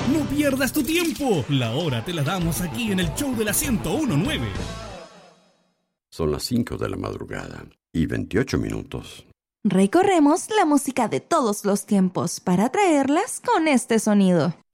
No pierdas tu tiempo. La hora te la damos aquí en el show de la 101.9. Son las 5 de la madrugada y 28 minutos. Recorremos la música de todos los tiempos para traerlas con este sonido.